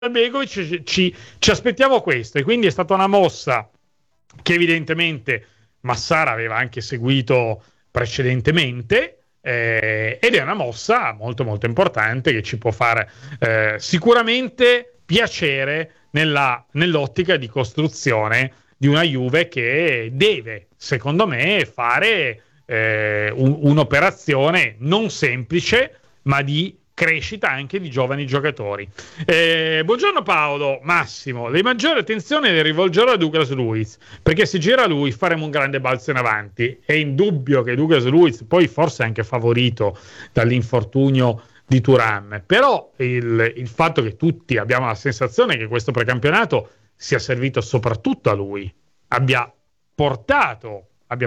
Begovic ci aspettiamo questo, e quindi è stata una mossa che evidentemente Massara aveva anche seguito precedentemente, ed è una mossa molto molto importante che ci può fare sicuramente piacere nell'ottica di costruzione di una Juve che deve, secondo me, fare un'operazione non semplice, ma di crescita anche di giovani giocatori. Buongiorno Paolo, Massimo, le maggiori attenzioni le rivolgerò a Douglas Luiz, perché se gira lui faremo un grande balzo in avanti. È indubbio che Douglas Luiz, poi forse anche favorito dall'infortunio di Thuram, però il fatto che tutti abbiamo la sensazione che questo precampionato sia servito soprattutto a lui, abbia portato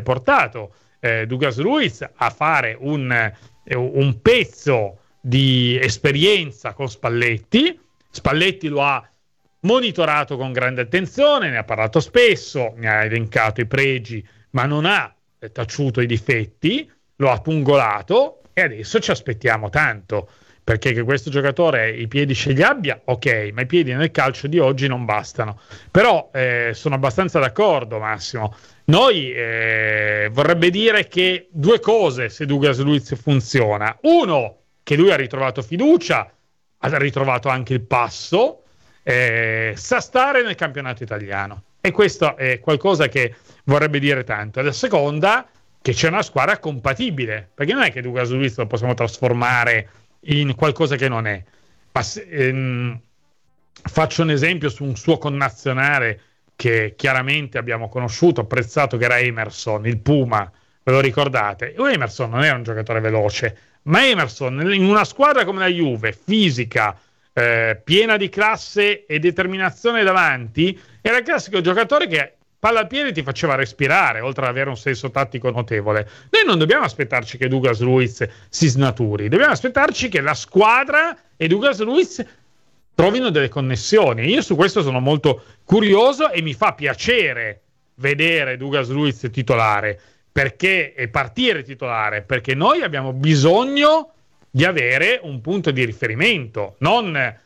Douglas Luiz a fare un pezzo di esperienza con Spalletti. Spalletti lo ha monitorato con grande attenzione, ne ha parlato spesso, ne ha elencato i pregi, ma non ha taciuto i difetti, lo ha pungolato, e adesso ci aspettiamo tanto, perché che questo giocatore i piedi ce li abbia, ok, ma i piedi nel calcio di oggi non bastano. Però sono abbastanza d'accordo, Massimo. Noi vorrebbe dire che due cose se Douglas Luiz funziona: uno, che lui ha ritrovato fiducia, ha ritrovato anche il passo, sa stare nel campionato italiano, e questo è qualcosa che vorrebbe dire tanto. E la seconda, che c'è una squadra compatibile, perché non è che Douglas Luiz lo possiamo trasformare in qualcosa che non è. Ma faccio un esempio su un suo connazionale che chiaramente abbiamo conosciuto, apprezzato, che era Emerson, il Puma, ve lo ricordate? Emerson non era un giocatore veloce, ma Emerson in una squadra come la Juve, fisica, piena di classe e determinazione davanti, era il classico giocatore che palla al piede ti faceva respirare, oltre ad avere un senso tattico notevole. Noi non dobbiamo aspettarci che Douglas Luiz si snaturi, dobbiamo aspettarci che la squadra e Douglas Luiz trovino delle connessioni. Io su questo sono molto curioso e mi fa piacere vedere Douglas Luiz titolare, perché partire titolare, perché noi abbiamo bisogno di avere un punto di riferimento, non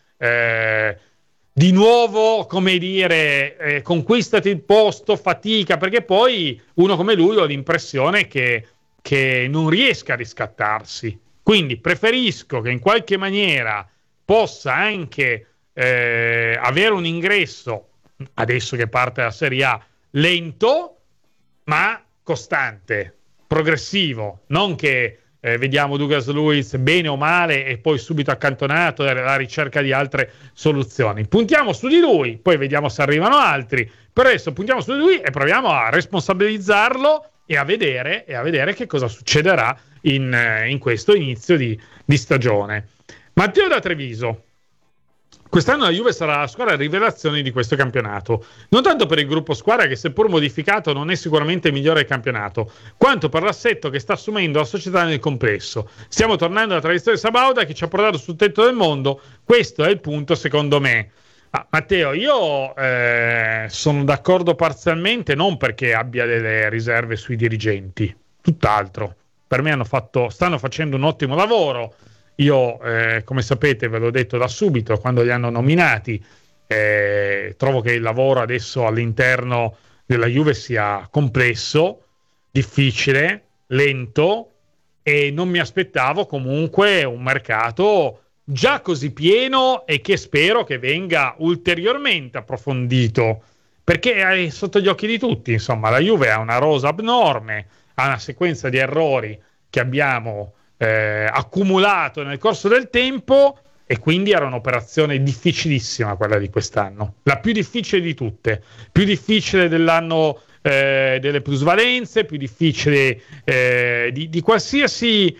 di nuovo, come dire, conquistati il posto, fatica, perché poi uno come lui ho l'impressione che non riesca a riscattarsi. Quindi preferisco che in qualche maniera possa anche avere un ingresso, adesso che parte la Serie A, lento, ma costante, progressivo, non che vediamo Douglas Luiz bene o male e poi subito accantonato alla ricerca di altre soluzioni. Puntiamo su di lui, poi vediamo se arrivano altri. Per adesso puntiamo su di lui e proviamo a responsabilizzarlo e a vedere che cosa succederà in questo inizio di stagione. Matteo da Treviso: quest'anno la Juve sarà la squadra rivelazione di questo campionato, non tanto per il gruppo squadra, che seppur modificato non è sicuramente il migliore del campionato, quanto per l'assetto che sta assumendo la società nel complesso. Stiamo tornando alla tradizione sabauda che ci ha portato sul tetto del mondo, questo è il punto secondo me. Matteo, io sono d'accordo parzialmente, non perché abbia delle riserve sui dirigenti, tutt'altro. Per me stanno facendo un ottimo lavoro. Io, come sapete, ve l'ho detto da subito, quando li hanno nominati, trovo che il lavoro adesso all'interno della Juve sia complesso, difficile, lento, e non mi aspettavo comunque un mercato già così pieno e che spero che venga ulteriormente approfondito, perché è sotto gli occhi di tutti. Insomma, la Juve ha una rosa abnorme, ha una sequenza di errori che abbiamo accumulato nel corso del tempo, e quindi era un'operazione difficilissima quella di quest'anno, la più difficile di tutte, più difficile dell'anno delle plusvalenze, più difficile di qualsiasi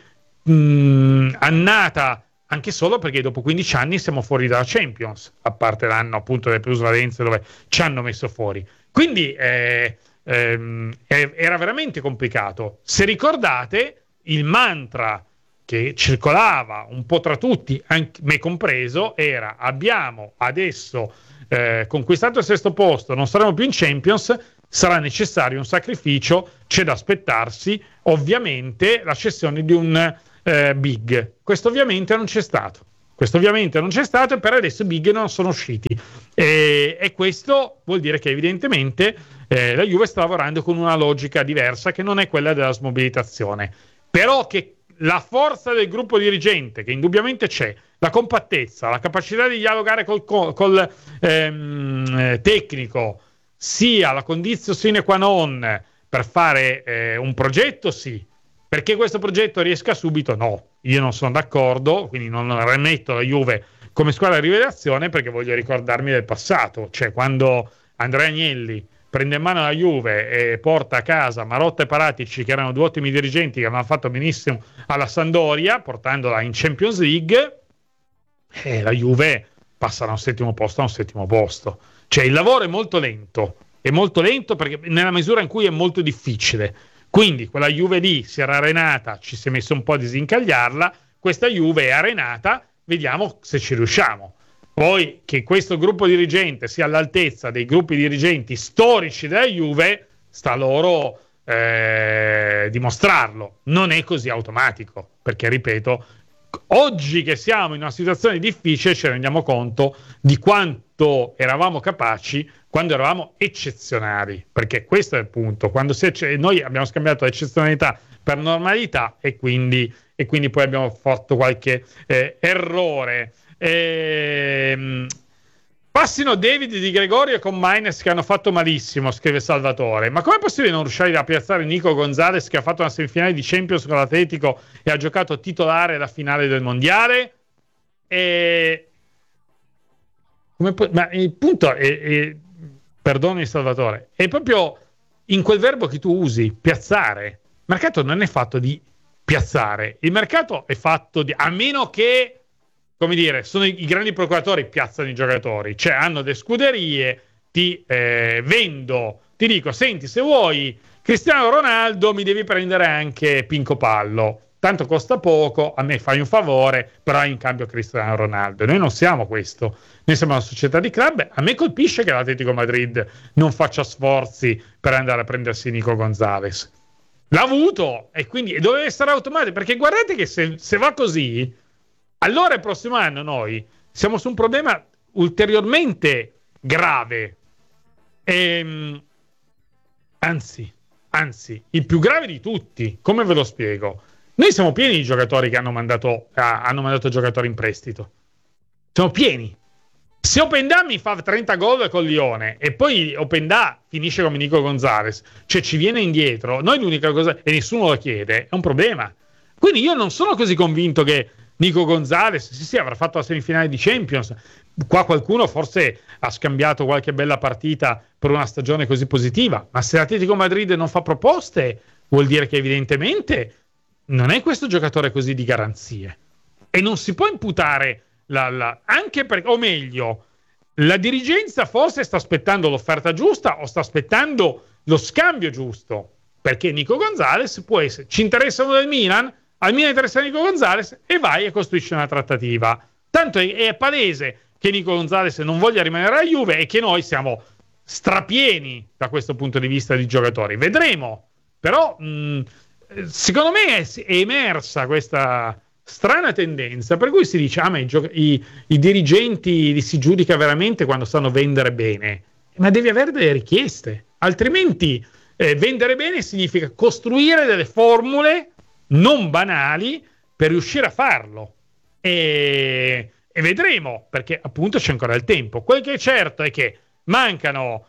annata, anche solo perché dopo 15 anni siamo fuori dalla Champions, a parte l'anno appunto delle plusvalenze dove ci hanno messo fuori. Quindi era veramente complicato. Se ricordate, il mantra che circolava un po' tra tutti, anche me compreso, era: abbiamo adesso conquistato il sesto posto, non saremo più in Champions, sarà necessario un sacrificio, c'è da aspettarsi ovviamente la cessione di un big. Questo ovviamente non c'è stato. Questo ovviamente non c'è stato e per adesso i big non sono usciti. E questo vuol dire che evidentemente la Juve sta lavorando con una logica diversa che non è quella della smobilitazione. Però che la forza del gruppo dirigente, che indubbiamente c'è, la compattezza, la capacità di dialogare col tecnico, sia la condizione sine qua non per fare un progetto, sì. Perché questo progetto riesca subito? No. Io non sono d'accordo, quindi non rimetto la Juve come squadra di rivelazione, perché voglio ricordarmi del passato. Cioè, quando Andrea Agnelli prende in mano la Juve e porta a casa Marotta e Paratici, che erano due ottimi dirigenti che avevano fatto benissimo alla Sampdoria, portandola in Champions League, la Juve passa da un settimo posto a un settimo posto. Cioè il lavoro è molto lento perché nella misura in cui è molto difficile. Quindi quella Juve lì si era arenata, ci si è messo un po' a disincagliarla, questa Juve è arenata, vediamo se ci riusciamo. Poi che questo gruppo dirigente sia all'altezza dei gruppi dirigenti storici della Juve, sta loro dimostrarlo. Non è così automatico, perché ripeto, oggi che siamo in una situazione difficile ci rendiamo conto di quanto eravamo capaci quando eravamo eccezionali, perché questo è il punto. Noi abbiamo scambiato eccezionalità per normalità e quindi poi abbiamo fatto qualche errore. Passino David Di Gregorio con Maines che hanno fatto malissimo, scrive Salvatore. Ma com'è possibile non riuscire a piazzare Nico Gonzalez, che ha fatto una semifinale di Champions con l'Atletico e ha giocato titolare alla finale del mondiale? Ma il punto è perdoni Salvatore, è proprio in quel verbo che tu usi, piazzare. Il mercato non è fatto di piazzare, il mercato è fatto di, a meno che, come dire, sono i grandi procuratori piazzano i giocatori, cioè hanno le scuderie, ti vendo, ti dico, senti, se vuoi Cristiano Ronaldo mi devi prendere anche Pinco Pallo, tanto costa poco, a me fai un favore, però in cambio Cristiano Ronaldo. Noi non siamo questo, noi siamo una società di club. A me colpisce che l'Atletico Madrid non faccia sforzi per andare a prendersi Nico Gonzalez. L'ha avuto e quindi doveva essere automatico, perché guardate che se va così, allora il prossimo anno noi siamo su un problema ulteriormente grave. Anzi, il più grave di tutti. Come ve lo spiego? Noi siamo pieni di giocatori che hanno mandato giocatori in prestito. Siamo pieni. Se Openda mi fa 30 gol con Lione e poi Openda finisce come Nico Gonzalez, cioè ci viene indietro, noi l'unica cosa, e nessuno lo chiede, è un problema. Quindi io non sono così convinto che Nico Gonzalez sì avrà fatto la semifinale di Champions. Qua qualcuno forse ha scambiato qualche bella partita per una stagione così positiva, ma se l'Atletico Madrid non fa proposte vuol dire che evidentemente non è questo giocatore così di garanzie e non si può imputare anche perché, o meglio, la dirigenza forse sta aspettando l'offerta giusta o sta aspettando lo scambio giusto, perché Nico Gonzalez può essere, ci interessa uno del Milan, al Milan interessa Nico Gonzalez e vai e costruisci una trattativa. Tanto è palese che Nico Gonzalez non voglia rimanere alla Juve e che noi siamo strapieni da questo punto di vista di giocatori. Vedremo, però secondo me è emersa questa strana tendenza per cui si dice ma i dirigenti li si giudica veramente quando sanno vendere bene, ma devi avere delle richieste, altrimenti vendere bene significa costruire delle formule non banali per riuscire a farlo e vedremo, perché appunto c'è ancora il tempo. Quel che è certo è che mancano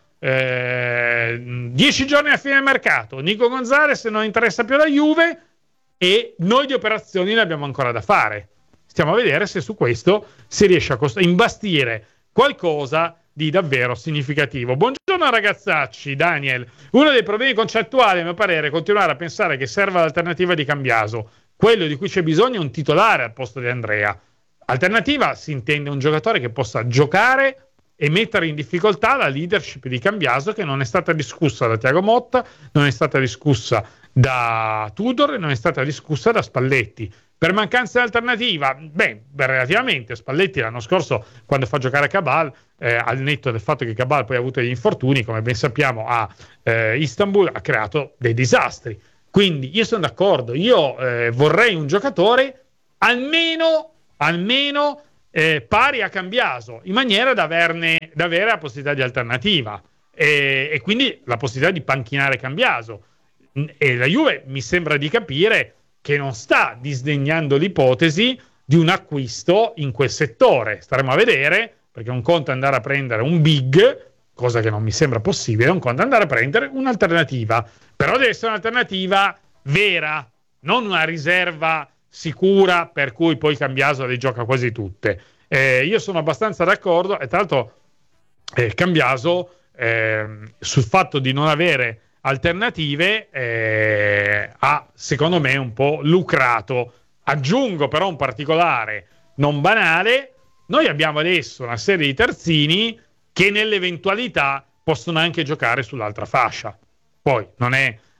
10 giorni alla fine del mercato, Nico Gonzalez non interessa più la Juve e noi di operazioni ne abbiamo ancora da fare. Stiamo a vedere se su questo si riesce a imbastire qualcosa di davvero significativo. Buongiorno ragazzacci, Daniel. Uno dei problemi concettuali, a mio parere, è continuare a pensare che serva l'alternativa di Cambiaso. Quello di cui c'è bisogno è un titolare al posto di Andrea. Alternativa si intende un giocatore che possa giocare e mettere in difficoltà la leadership di Cambiaso, che non è stata discussa da Thiago Motta, non è stata discussa da Tudor e non è stata discussa da Spalletti. Per mancanza di alternativa, relativamente Spalletti l'anno scorso, quando fa giocare Cabal, al netto del fatto che Cabal poi ha avuto degli infortuni, come ben sappiamo a Istanbul, ha creato dei disastri. Quindi io sono d'accordo, io vorrei un giocatore almeno pari a Cambiaso, in maniera da avere la possibilità di alternativa e quindi la possibilità di panchinare Cambiaso. E la Juve mi sembra di capire che non sta disdegnando l'ipotesi di un acquisto in quel settore. Staremo a vedere, perché un conto è andare a prendere un big, cosa che non mi sembra possibile, un conto è andare a prendere un'alternativa, però deve essere un'alternativa vera, non una riserva sicura per cui poi Cambiaso le gioca quasi tutte. Io sono abbastanza d'accordo, e tra l'altro Cambiaso sul fatto di non avere alternative ha secondo me un po' lucrato. Aggiungo però un particolare non banale: noi abbiamo adesso una serie di terzini che nell'eventualità possono anche giocare sull'altra fascia. Poi non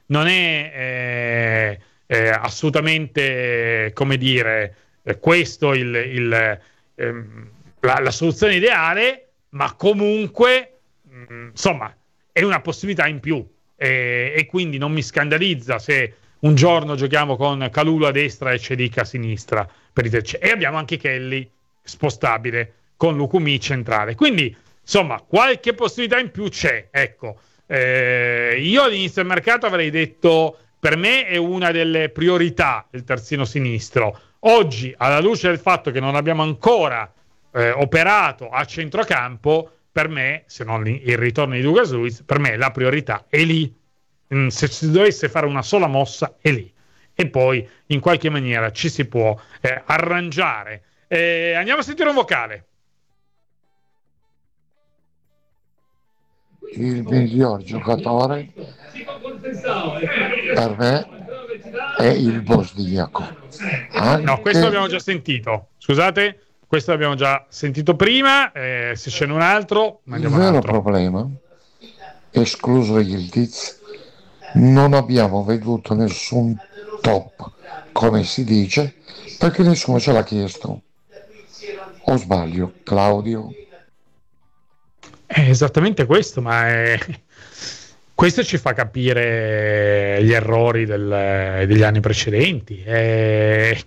è assolutamente, come dire, questo la soluzione ideale, ma comunque insomma è una possibilità in più, e quindi non mi scandalizza se un giorno giochiamo con Kalulu a destra e Cedic a sinistra e abbiamo anche Kelly spostabile con Lukumi centrale, quindi insomma qualche possibilità in più c'è, ecco. Io all'inizio del mercato avrei detto, per me è una delle priorità il terzino sinistro. Oggi, alla luce del fatto che non abbiamo ancora operato a centrocampo, per me, se non il ritorno di Douglas Luiz, per me la priorità è lì. Se si dovesse fare una sola mossa è lì, e poi in qualche maniera ci si può arrangiare. Andiamo a sentire un vocale. Il miglior giocatore per me è il bosniaco. No, questo l'abbiamo già sentito, scusate, questo l'abbiamo già sentito prima. Se c'è un altro, il vero problema, escluso Yildiz, non abbiamo veduto nessun top, come si dice, perché nessuno ce l'ha chiesto. O sbaglio, Claudio? È esattamente questo, ma questo ci fa capire gli errori degli anni precedenti, e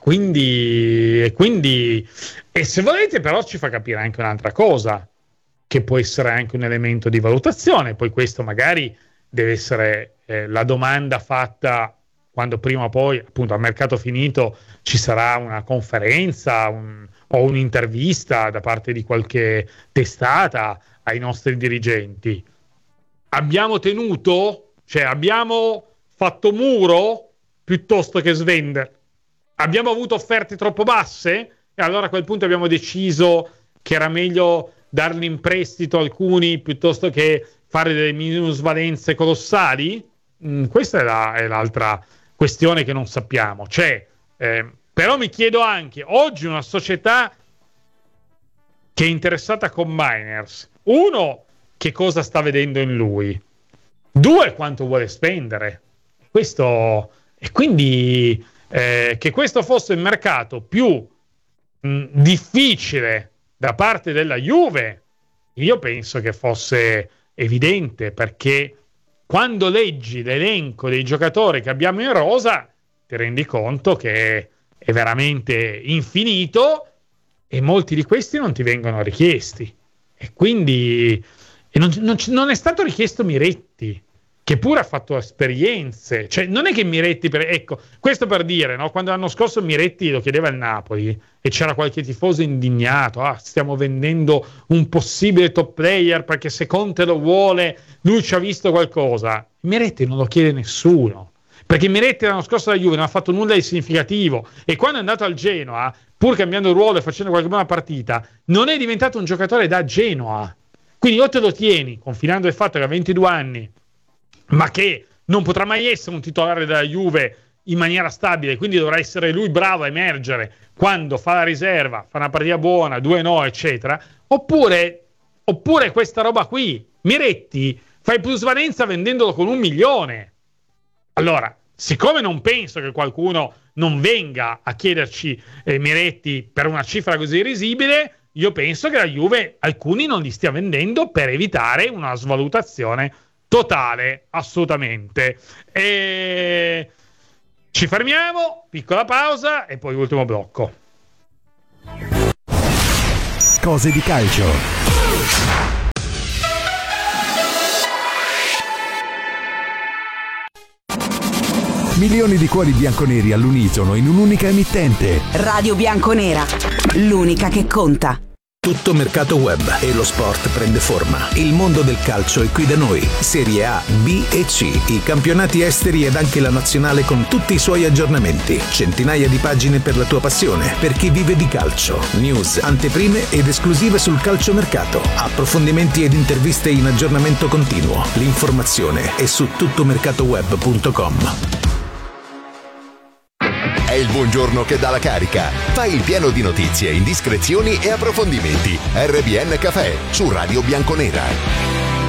se volete però ci fa capire anche un'altra cosa, che può essere anche un elemento di valutazione. Poi questo magari deve essere la domanda fatta quando prima o poi, appunto, a mercato finito ci sarà una conferenza o un'intervista da parte di qualche testata ai nostri dirigenti. Abbiamo tenuto? Cioè abbiamo fatto muro piuttosto che svendere? Abbiamo avuto offerte troppo basse? E allora a quel punto abbiamo deciso che era meglio darli in prestito alcuni piuttosto che fare delle minusvalenze colossali? Questa è l'altra questione che non sappiamo. Però mi chiedo anche, oggi una società che è interessata con Miners, uno, che cosa sta vedendo in lui, due, quanto vuole spendere. E quindi che questo fosse il mercato più difficile da parte della Juve, io penso che fosse evidente, perché quando leggi l'elenco dei giocatori che abbiamo in rosa ti rendi conto che è veramente infinito, e molti di questi non ti vengono richiesti, e quindi non è stato richiesto Miretti, che pure ha fatto esperienze. Cioè non è che Miretti ecco, questo per dire, no? Quando l'anno scorso Miretti lo chiedeva il Napoli e c'era qualche tifoso indignato, stiamo vendendo un possibile top player perché se Conte lo vuole lui ci ha visto qualcosa. Miretti non lo chiede nessuno, perché Miretti l'anno scorso alla Juve non ha fatto nulla di significativo, e quando è andato al Genoa, pur cambiando ruolo e facendo qualche buona partita, non è diventato un giocatore da Genoa. Quindi o te lo tieni, confidando nel fatto che ha 22 anni, ma che non potrà mai essere un titolare della Juve in maniera stabile, quindi dovrà essere lui bravo a emergere quando fa la riserva, fa una partita buona, 2 no, eccetera. Oppure questa roba qui, Miretti, fai plusvalenza vendendolo con 1 milione. Allora, siccome non penso che qualcuno non venga a chiederci Miretti per una cifra così risibile, io penso che la Juve alcuni non li stia vendendo per evitare una svalutazione totale, assolutamente. Ci fermiamo, piccola pausa e poi ultimo blocco. Cose di calcio. Milioni di cuori bianconeri all'unisono in un'unica emittente. Radio Bianconera, l'unica che conta. Tutto mercato web e lo sport prende forma. Il mondo del calcio è qui da noi. Serie A, B e C, i campionati esteri ed anche la nazionale con tutti i suoi aggiornamenti. Centinaia di pagine per la tua passione, per chi vive di calcio. News, anteprime ed esclusive sul calciomercato. Approfondimenti ed interviste in aggiornamento continuo. L'informazione è su tuttomercatoweb.com. È il buongiorno che dà la carica. Fai il pieno di notizie, indiscrezioni e approfondimenti. RBN Café su Radio Bianconera.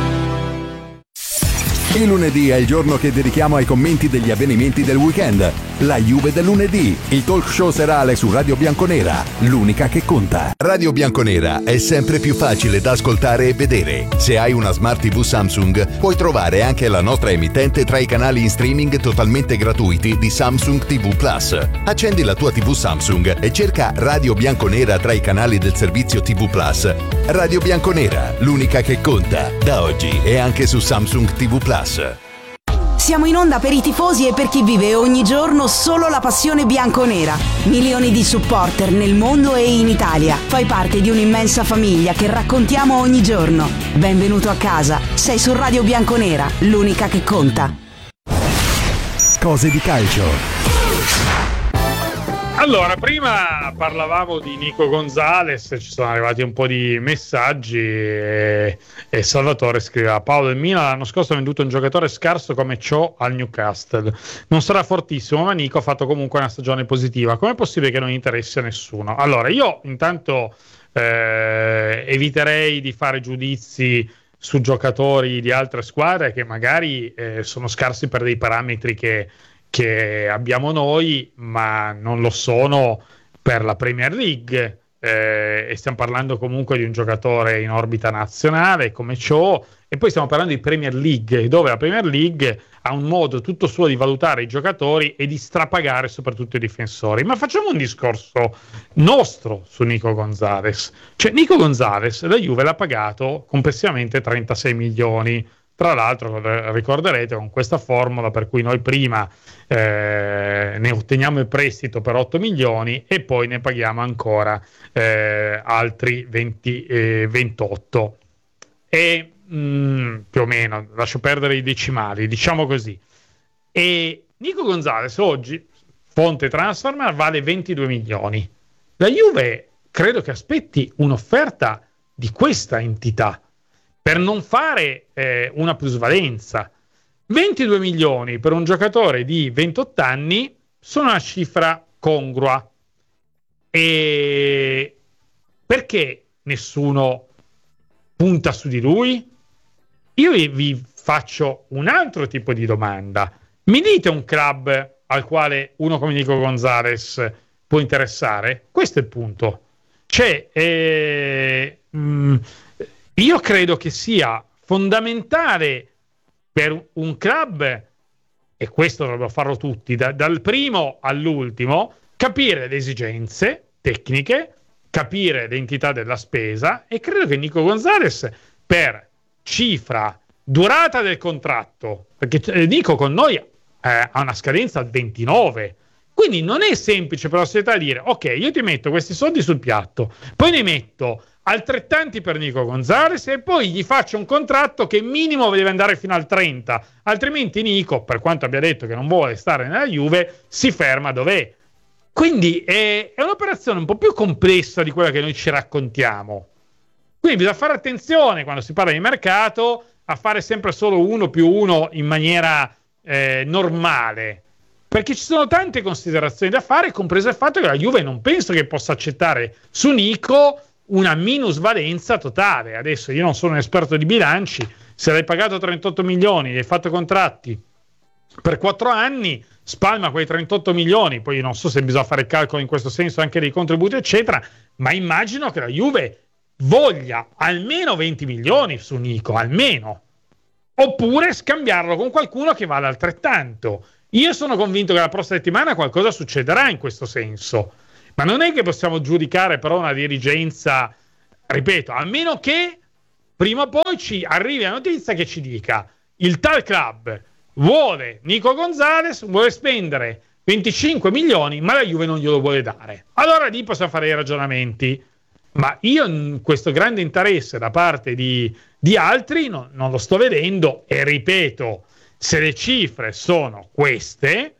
Il lunedì è il giorno che dedichiamo ai commenti degli avvenimenti del weekend. La Juve del lunedì, il talk show serale su Radio Bianconera, l'unica che conta. Radio Bianconera è sempre più facile da ascoltare e vedere. Se hai una Smart TV Samsung, puoi trovare anche la nostra emittente tra i canali in streaming totalmente gratuiti di Samsung TV Plus. Accendi la tua TV Samsung e cerca Radio Bianconera tra i canali del servizio TV Plus. Radio Bianconera, l'unica che conta. Da oggi è anche su Samsung TV Plus. Siamo in onda per i tifosi e per chi vive ogni giorno solo la passione bianconera. Milioni di supporter nel mondo e in Italia. Fai parte di un'immensa famiglia che raccontiamo ogni giorno. Benvenuto a casa. Sei su Radio Bianconera, l'unica che conta. Cose di calcio. Allora, prima parlavamo di Nico Gonzalez, ci sono arrivati un po' di messaggi e Salvatore scriveva: Paolo, il Milan l'anno scorso ha venduto un giocatore scarso come Cho al Newcastle. Non sarà fortissimo, ma Nico ha fatto comunque una stagione positiva. Com'è possibile che non interessi a nessuno? Allora, io intanto eviterei di fare giudizi su giocatori di altre squadre che magari sono scarsi per dei parametri che abbiamo noi, ma non lo sono per la Premier League, e stiamo parlando comunque di un giocatore in orbita nazionale come Cho, e poi stiamo parlando di Premier League, dove la Premier League ha un modo tutto suo di valutare i giocatori e di strapagare soprattutto i difensori. Ma facciamo un discorso nostro su Nico Gonzalez. Cioè, Nico Gonzalez la Juve l'ha pagato complessivamente 36 milioni. Tra l'altro ricorderete con questa formula per cui noi prima ne otteniamo il prestito per 8 milioni e poi ne paghiamo ancora altri 28 e più o meno, lascio perdere i decimali, diciamo così. E Nico Gonzalez oggi, fonte Transfermarkt, vale 22 milioni. La Juve credo che aspetti un'offerta di questa entità per non fare una plusvalenza. 22 milioni per un giocatore di 28 anni sono una cifra congrua. E perché nessuno punta su di lui? Io vi faccio un altro tipo di domanda. Mi dite un club al quale uno come Nico Gonzalez può interessare? Questo è il punto. Io credo che sia fondamentale per un club, e questo dovrebbero farlo tutti, dal primo all'ultimo, capire le esigenze tecniche, capire l'entità della spesa, e credo che Nico Gonzalez, per cifra, durata del contratto, perché Nico con noi ha una scadenza al 29, quindi non è semplice per la società dire: ok, io ti metto questi soldi sul piatto, poi ne metto altrettanti per Nico Gonzalez e poi gli faccio un contratto che minimo deve andare fino al 30, altrimenti Nico, per quanto abbia detto che non vuole stare nella Juve, si ferma dov'è. Quindi è un'operazione un po' più complessa di quella che noi ci raccontiamo. Quindi bisogna fare attenzione quando si parla di mercato a fare sempre solo 1+1 in maniera normale, perché ci sono tante considerazioni da fare, compreso il fatto che la Juve non penso che possa accettare su Nico una minusvalenza totale. Adesso io non sono un esperto di bilanci, se l'hai pagato 38 milioni, gli hai fatto contratti per 4 anni, spalma quei 38 milioni, poi non so se bisogna fare calcolo in questo senso anche dei contributi eccetera, ma immagino che la Juve voglia almeno 20 milioni su Nico, almeno, oppure scambiarlo con qualcuno che vale altrettanto. Io sono convinto che la prossima settimana qualcosa succederà in questo senso, ma non è che possiamo giudicare però una dirigenza ripeto, a meno che prima o poi ci arrivi la notizia che ci dica il tal club vuole Nico Gonzalez, vuole spendere 25 milioni, ma la Juve non glielo vuole dare. Allora lì possiamo fare i ragionamenti. Ma io questo grande interesse da parte di altri non lo sto vedendo, e ripeto, se le cifre sono queste,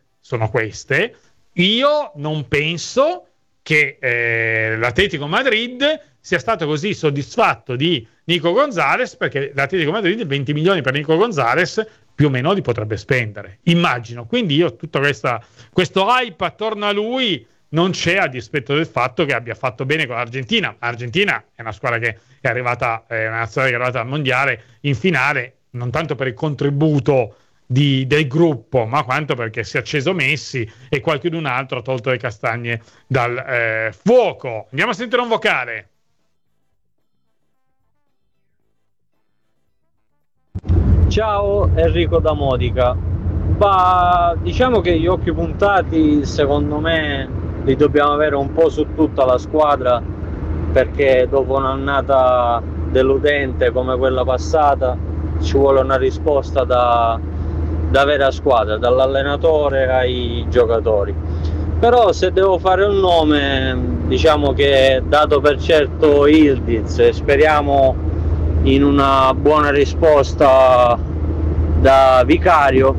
io non penso che l'Atletico Madrid sia stato così soddisfatto di Nico Gonzalez, perché l'Atletico Madrid 20 milioni per Nico Gonzalez più o meno li potrebbe spendere, immagino. Quindi io tutto questo hype attorno a lui non c'è, a dispetto del fatto che abbia fatto bene con l'Argentina. L'Argentina è una squadra che è arrivata, una nazione che è arrivata al mondiale in finale, non tanto per il contributo del gruppo, ma quanto perché si è acceso Messi e qualcun altro ha tolto le castagne dal fuoco. Andiamo a sentire un vocale. Ciao, Enrico da Modica. Diciamo che gli occhi puntati, secondo me, li dobbiamo avere un po' su tutta la squadra, perché dopo un'annata deludente come quella passata ci vuole una risposta da vera squadra, dall'allenatore ai giocatori. Però se devo fare un nome, diciamo che dato per certo Yildiz, e speriamo in una buona risposta da Vicario,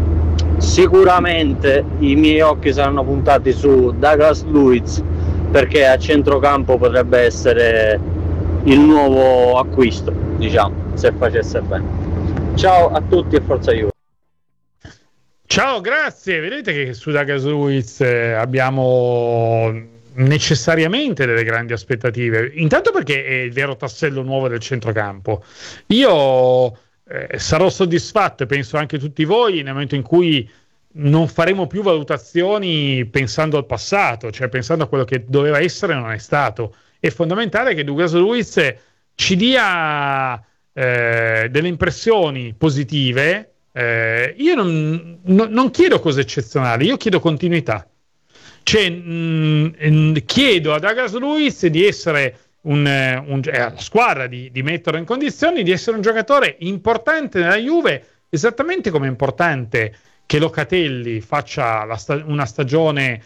sicuramente i miei occhi saranno puntati su Douglas Luiz, perché a centrocampo potrebbe essere il nuovo acquisto, diciamo, se facesse bene. Ciao a tutti e forza Juve. Ciao, grazie. Vedete che su Douglas Luiz abbiamo necessariamente delle grandi aspettative, intanto perché è il vero tassello nuovo del centrocampo. Io sarò soddisfatto, e penso anche tutti voi, nel momento in cui non faremo più valutazioni pensando al passato, cioè pensando a quello che doveva essere e non è stato. È fondamentale che Douglas Luiz ci dia delle impressioni positive. Io non chiedo cose eccezionali, io chiedo continuità. Cioè, chiedo a Douglas Luiz di essere alla squadra di metterlo in condizioni di essere un giocatore importante nella Juve, esattamente come è importante che Locatelli faccia una stagione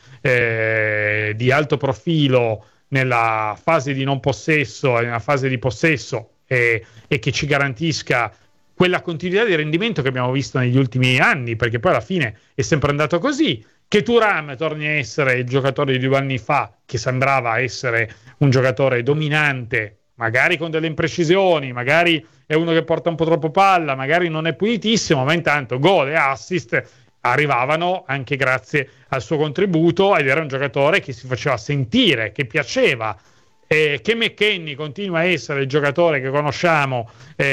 di alto profilo nella fase di non possesso e nella fase di possesso, e che ci garantisca quella continuità di rendimento che abbiamo visto negli ultimi anni, perché poi alla fine è sempre andato così. Che Thuram torni a essere il giocatore di 2 anni fa, che sembrava essere un giocatore dominante, magari con delle imprecisioni, magari è uno che porta un po' troppo palla, magari non è pulitissimo, ma intanto gol e assist arrivavano anche grazie al suo contributo, ed era un giocatore che si faceva sentire, che piaceva. Che McKennie continua a essere il giocatore che conosciamo,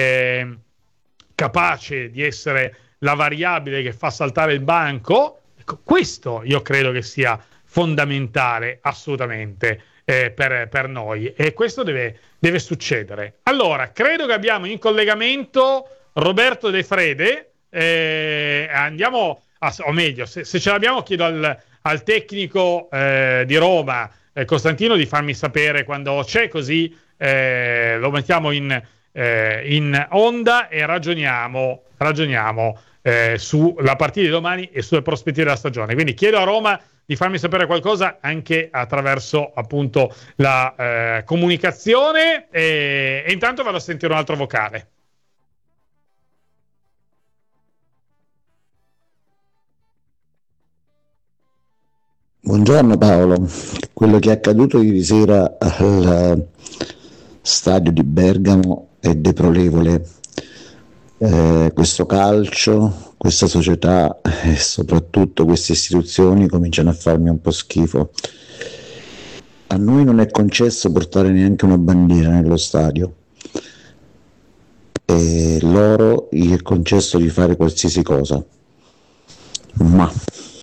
capace di essere la variabile che fa saltare il banco. Questo io credo che sia fondamentale assolutamente per noi, e questo deve succedere. Allora, credo che abbiamo in collegamento Roberto De Frede. Andiamo o meglio, se ce l'abbiamo, chiedo al tecnico di Roma, Costantino, di farmi sapere quando c'è, così lo mettiamo in onda e ragioniamo sulla partita di domani e sulle prospettive della stagione. Quindi chiedo a Roma di farmi sapere qualcosa anche attraverso appunto la comunicazione, e intanto vado a sentire un altro vocale. Buongiorno Paolo, quello che è accaduto ieri sera al stadio di Bergamo è deplorevole. Questo calcio, questa società e soprattutto queste istituzioni cominciano a farmi un po' schifo. A noi non è concesso portare neanche una bandiera nello stadio, e loro gli è concesso di fare qualsiasi cosa. Ma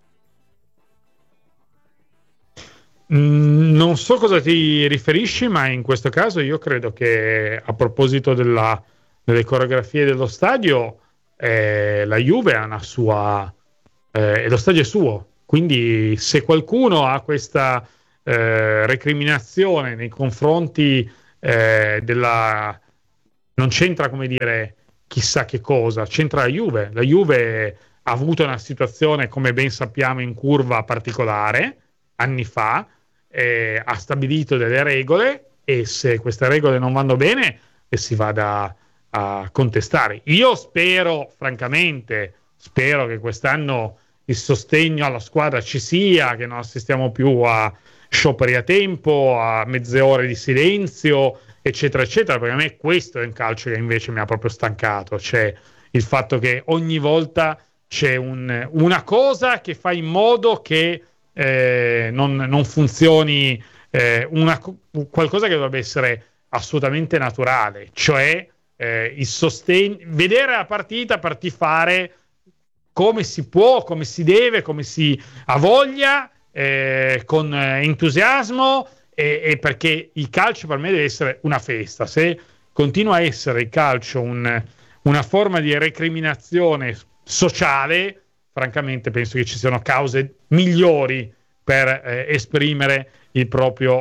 non so cosa ti riferisci, ma in questo caso io credo che, a proposito delle coreografie dello stadio, la Juve ha una sua, e lo stadio è suo, quindi se qualcuno ha questa recriminazione nei confronti non c'entra, come dire, chissà che cosa, c'entra la Juve. La Juve ha avuto una situazione, come ben sappiamo, in curva particolare anni fa, ha stabilito delle regole, e se queste regole non vanno bene si vada a contestare. Io francamente spero che quest'anno il sostegno alla squadra ci sia, che non assistiamo più a scioperi a tempo, a mezze ore di silenzio, eccetera eccetera, perché a me questo è un calcio che invece mi ha proprio stancato, cioè il fatto che ogni volta c'è una cosa che fa in modo che non funzioni, qualcosa che dovrebbe essere assolutamente naturale, cioè il sostegno, vedere la partita per tifare come si può, come si deve, come si ha voglia, con entusiasmo, e perché il calcio per me deve essere una festa. Se continua a essere il calcio una forma di recriminazione sociale, francamente penso che ci siano cause migliori per esprimere il proprio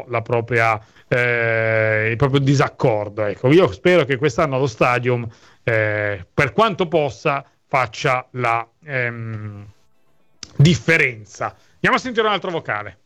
disaccordo. Ecco, io spero che quest'anno lo Stadium, per quanto possa, faccia la differenza. Andiamo a sentire un altro vocale.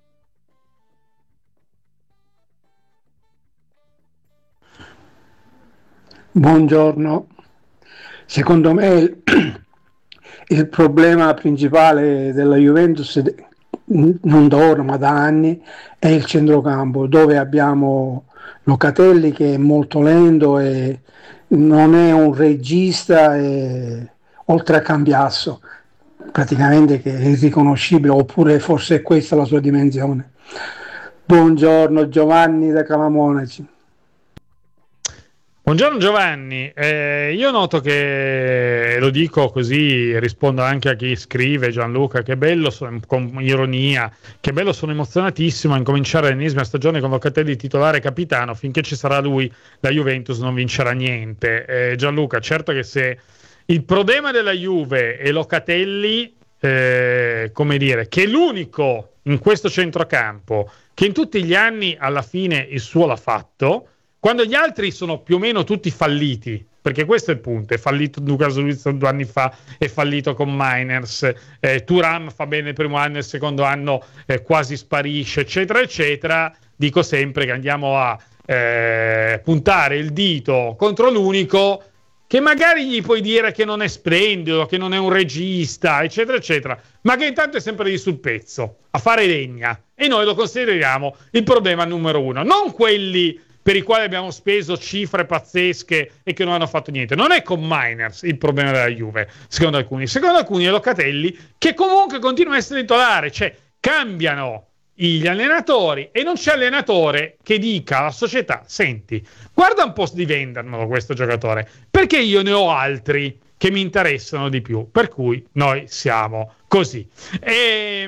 Buongiorno. Secondo me il problema principale della Juventus, non da ora ma da anni, è il centrocampo, dove abbiamo Locatelli che è molto lento e non è un regista, oltre a Cambiasso praticamente, che è irriconoscibile, oppure forse è questa la sua dimensione. Buongiorno, Giovanni da Calamonaci. Buongiorno Giovanni, io noto che, lo dico così, rispondo anche a chi scrive, Gianluca, che bello, con ironia, che bello, sono emozionatissimo a incominciare l'ennesima stagione con Locatelli titolare capitano, finché ci sarà lui la Juventus non vincerà niente. Gianluca, certo che se il problema della Juve è Locatelli, come dire, che è l'unico in questo centrocampo che in tutti gli anni alla fine il suo l'ha fatto, quando gli altri sono più o meno tutti falliti, perché questo è il punto, è fallito Lucas Luiz 2 anni fa, è fallito con Miners, Thuram fa bene il primo anno e il secondo anno quasi sparisce, eccetera eccetera. Dico sempre che andiamo a puntare il dito contro l'unico che magari gli puoi dire che non è splendido, che non è un regista, eccetera eccetera, ma che intanto è sempre lì sul pezzo a fare legna, e noi lo consideriamo il problema numero uno, non quelli per i quali abbiamo speso cifre pazzesche e che non hanno fatto niente. Non è con Miners il problema della Juve, secondo alcuni è Locatelli, che comunque continua a essere titolare, cioè cambiano gli allenatori e non c'è allenatore che dica alla società: senti, guarda un po' di vendermelo questo giocatore, perché io ne ho altri che mi interessano di più, per cui noi siamo così. E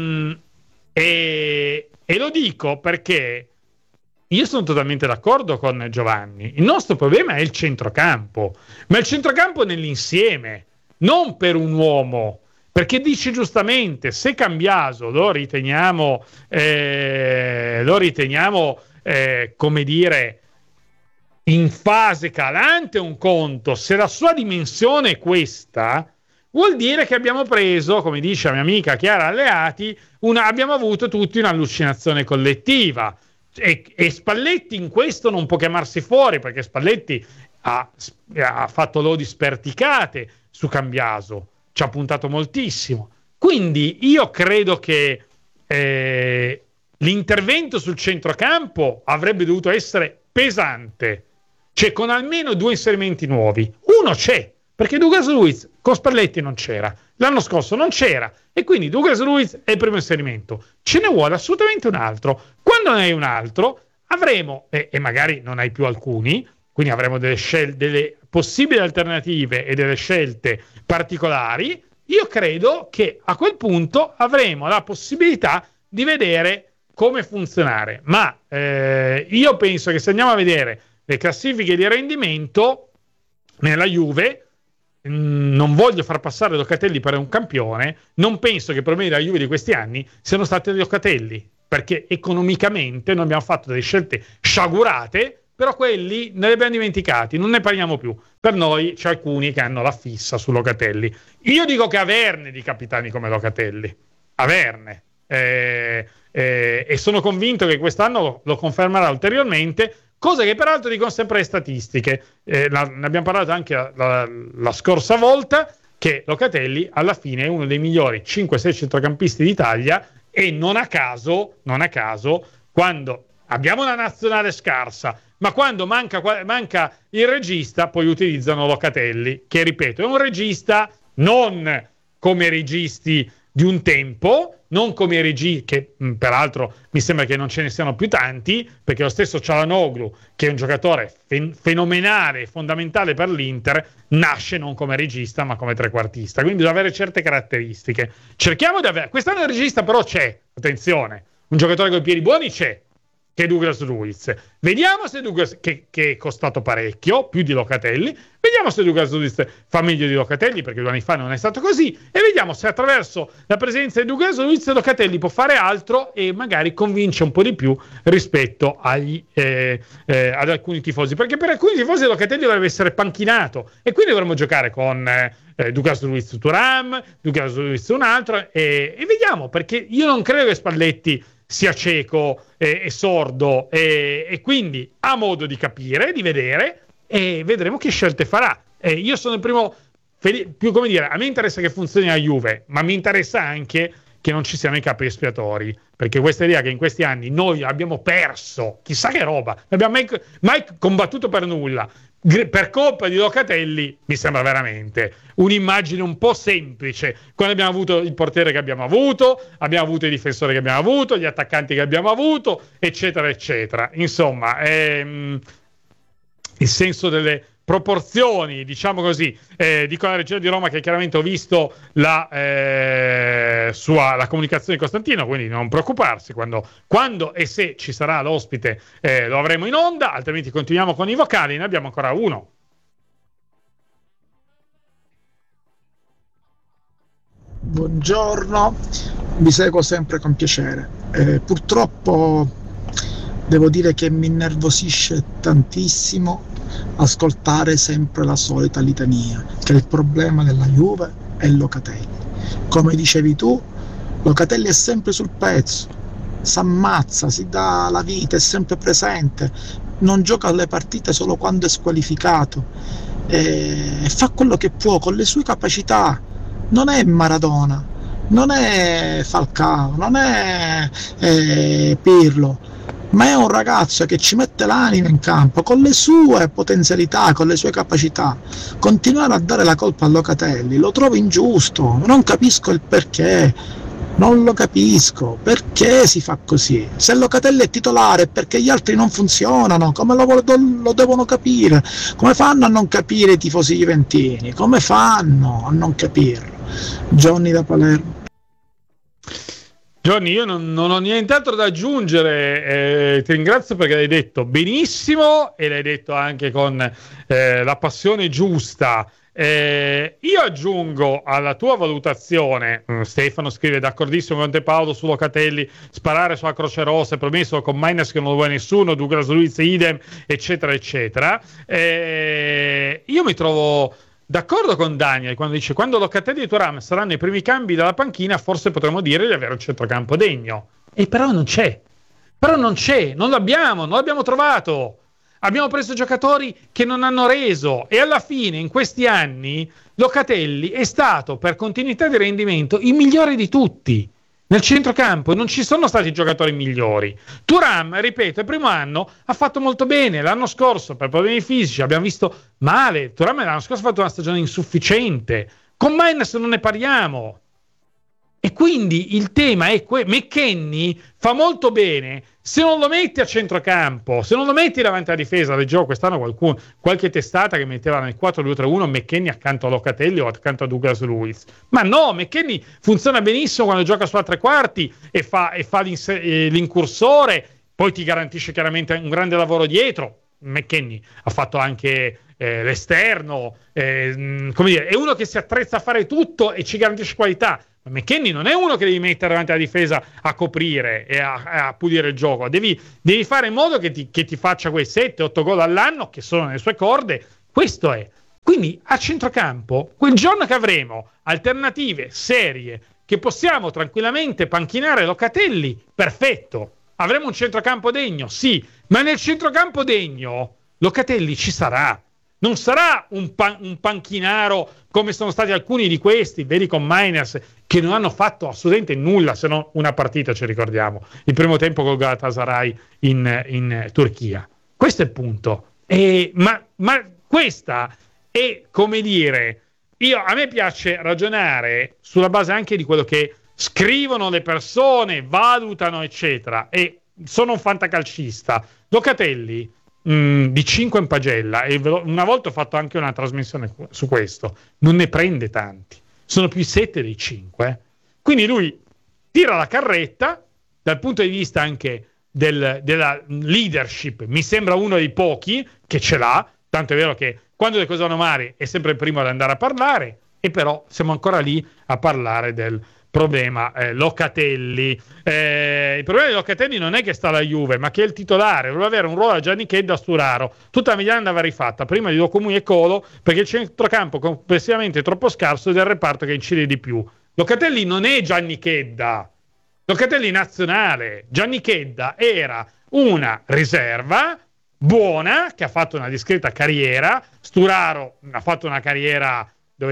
lo dico perché io sono totalmente d'accordo con Giovanni. Il nostro problema è il centrocampo, ma il centrocampo nell'insieme, non per un uomo, perché dice giustamente, se Cambiaso lo riteniamo come dire in fase calante, un conto, se la sua dimensione è questa, vuol dire che abbiamo preso, come dice la mia amica Chiara Alleati, abbiamo avuto tutti un'allucinazione collettiva. E Spalletti in questo non può chiamarsi fuori, perché Spalletti ha fatto lodi sperticate su Cambiaso, ci ha puntato moltissimo. Quindi io credo che l'intervento sul centrocampo avrebbe dovuto essere pesante, cioè con almeno 2 inserimenti nuovi. Uno c'è, perché Douglas Luiz con Spalletti non c'era, l'anno scorso non c'era, e quindi Douglas Luiz è il primo inserimento. Ce ne vuole assolutamente un altro. Quando ne hai un altro avremo, e magari non hai più alcuni, quindi avremo delle possibili alternative e delle scelte particolari. Io credo che a quel punto avremo la possibilità di vedere come funzionare, ma io penso che se andiamo a vedere le classifiche di rendimento nella Juve, non voglio far passare Locatelli per un campione, non penso che i problemi della Juve di questi anni siano stati Locatelli, perché economicamente noi abbiamo fatto delle scelte sciagurate, però quelli ne abbiamo dimenticati, non ne parliamo più. Per noi c'è alcuni che hanno la fissa su Locatelli. Io dico che averne di capitani come Locatelli, averne. E sono convinto che quest'anno lo confermerà ulteriormente, cosa che peraltro dicono sempre le statistiche. Ne abbiamo parlato anche la scorsa volta, che Locatelli alla fine è uno dei migliori 5-6 centrocampisti d'Italia, e non a caso, quando abbiamo una nazionale scarsa, ma quando manca il regista, poi utilizzano Locatelli, che ripeto è un regista non come i registi di un tempo, non come i registi che peraltro mi sembra che non ce ne siano più tanti, perché lo stesso Çalhanoğlu, che è un giocatore fenomenale, fondamentale per l'Inter, nasce non come regista ma come trequartista, quindi bisogna avere certe caratteristiche. Cerchiamo di avere, quest'anno il regista però c'è, attenzione, un giocatore con i piedi buoni c'è, che è Douglas Luiz. Vediamo se Douglas, che è costato parecchio, più di Locatelli, vediamo se Douglas Luiz fa meglio di Locatelli, perché 2 anni fa non è stato così, e vediamo se attraverso la presenza di Douglas Luiz Locatelli può fare altro e magari convince un po' di più rispetto ad alcuni tifosi, perché per alcuni tifosi Locatelli dovrebbe essere panchinato, e quindi dovremmo giocare con Douglas Luiz Thuram, Douglas Luiz un altro, e vediamo, perché io non credo che Spalletti sia cieco e sordo, e quindi ha modo di capire, di vedere, e vedremo che scelte farà. Io sono il primo, più come dire, a me interessa che funzioni la Juve, ma mi interessa anche che non ci siano i capi espiatori, perché questa idea che in questi anni noi abbiamo perso chissà che roba, non abbiamo mai combattuto per nulla per colpa di Locatelli, mi sembra veramente un'immagine un po' semplice, quando abbiamo avuto il portiere che abbiamo avuto i difensori che abbiamo avuto, gli attaccanti che abbiamo avuto, eccetera eccetera. Insomma, il senso delle proporzioni, diciamo così, dico alla Regia di Roma che chiaramente ho visto la comunicazione di Costantino, quindi non preoccuparsi, quando e se ci sarà l'ospite lo avremo in onda, altrimenti continuiamo con i vocali, ne abbiamo ancora uno. Buongiorno, vi seguo sempre con piacere. Purtroppo devo dire che mi innervosisce tantissimo ascoltare sempre la solita litania, che il problema della Juve è Locatelli. Come dicevi tu, Locatelli è sempre sul pezzo, si ammazza, si dà la vita, è sempre presente, non gioca alle partite solo quando è squalificato, e fa quello che può con le sue capacità. Non è Maradona, non è Falcao, non è Pirlo, ma è un ragazzo che ci mette l'anima in campo con le sue potenzialità, con le sue capacità. Continuare a dare la colpa a Locatelli lo trovo ingiusto, non capisco il perché, non lo capisco, perché si fa così? Se Locatelli è titolare è perché gli altri non funzionano, come lo devono capire? Come fanno a non capire i tifosi juventini? Come fanno a non capirlo? Johnny da Palermo. Johnny, io non ho nient'altro da aggiungere, ti ringrazio perché l'hai detto benissimo e l'hai detto anche con la passione giusta. Io aggiungo alla tua valutazione, Stefano scrive d'accordissimo con te Paolo su Locatelli, sparare sulla Croce Rossa è promesso con Maines che non lo vuole nessuno, Douglas Luiz idem, eccetera eccetera. Io mi trovo d'accordo con Daniel quando dice quando Locatelli e Thuram saranno i primi cambi dalla panchina forse potremo dire di avere un centrocampo degno, e però non c'è, non l'abbiamo trovato. Abbiamo preso giocatori che non hanno reso, e alla fine in questi anni Locatelli è stato per continuità di rendimento il migliore di tutti nel centrocampo, non ci sono stati giocatori migliori. Thuram, ripeto, il primo anno ha fatto molto bene, l'anno scorso per problemi fisici abbiamo visto male, Thuram l'anno scorso ha fatto una stagione insufficiente, con Maines non ne parliamo. E quindi il tema è McKennie fa molto bene se non lo metti a centrocampo, se non lo metti davanti alla difesa. Leggevo quest'anno qualche testata che metteva nel 4-2-3-1 McKennie accanto a Locatelli o accanto a Douglas Luiz, ma no, McKennie funziona benissimo quando gioca sulla tre quarti e fa l'incursore, poi ti garantisce chiaramente un grande lavoro dietro. McKennie ha fatto anche l'esterno, come dire, è uno che si attrezza a fare tutto e ci garantisce qualità. McKennie non è uno che devi mettere davanti alla difesa a coprire e a pulire il gioco, devi fare in modo che ti faccia quei 7-8 gol all'anno che sono nelle sue corde. Questo è. Quindi a centrocampo, quel giorno che avremo alternative serie, che possiamo tranquillamente panchinare Locatelli, perfetto. Avremo un centrocampo degno, sì, ma nel centrocampo degno Locatelli ci sarà. Non sarà un panchinaro come sono stati alcuni di questi, vedi con Mainers, che non hanno fatto assolutamente nulla se non una partita, ci ricordiamo, il primo tempo col Galatasaray in Turchia. Questo è il punto. Ma questa è, come dire, a me piace ragionare sulla base anche di quello che scrivono le persone, valutano, eccetera, e sono un fantacalcista. Locatelli di 5 in pagella, e una volta ho fatto anche una trasmissione su questo, non ne prende tanti, sono più 7 dei 5, quindi lui tira la carretta dal punto di vista anche della leadership, mi sembra uno dei pochi che ce l'ha, tanto è vero che quando le cose vanno male è sempre il primo ad andare a parlare, e però siamo ancora lì a parlare del problema Locatelli. Il problema di Locatelli non è che sta alla Juve, ma che è il titolare, doveva avere un ruolo a Gianni Chedda, a Sturaro, tutta la mediana andava rifatta prima di Documui e Colo, perché il centrocampo complessivamente è troppo scarso ed è il reparto che incide di più. Locatelli non è Gianni Chedda, Locatelli nazionale. Gianni Chedda era una riserva buona che ha fatto una discreta carriera, Sturaro ha fatto una carriera